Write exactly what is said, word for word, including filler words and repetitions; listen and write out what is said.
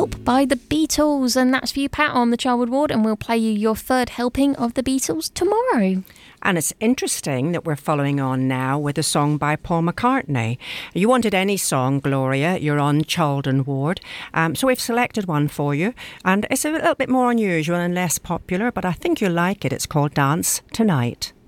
Help by the Beatles, and that's for you, Pat, on the Childwood Ward, and we'll play you your third helping of the Beatles tomorrow. And it's interesting that we're following on now with a song by Paul McCartney. You wanted any song, Gloria, you're on Chaldon Ward. Um, so we've selected one for you, and it's a little bit more unusual and less popular, but I think you'll like it. It's called Dance Tonight.